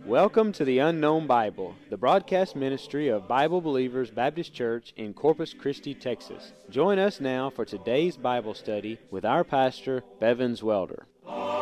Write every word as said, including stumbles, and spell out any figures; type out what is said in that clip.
Welcome to the Unknown Bible, the broadcast ministry of Bible Believers Baptist Church in Corpus Christi, Texas. Join us now for today's Bible study with our pastor, Bevan Zwelder.